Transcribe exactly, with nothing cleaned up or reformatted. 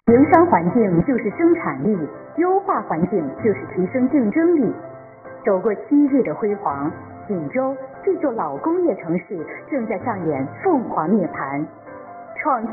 营商环境就是生产力，优化环境就是提升竞争力。走过昔日的辉煌，锦州这座老工业城市正在上演凤凰涅槃。创新